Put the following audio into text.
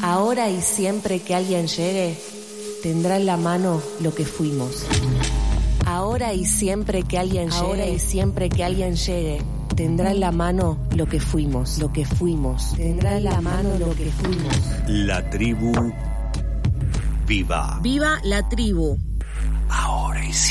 Ahora y siempre que alguien llegue, tendrá en la mano lo que fuimos. Ahora y siempre que alguien llegue, ahora y siempre que alguien llegue, tendrá en la mano lo que fuimos, lo que fuimos. Tendrá en la mano lo que fuimos. La tribu viva. Viva la tribu. Ahora y siempre.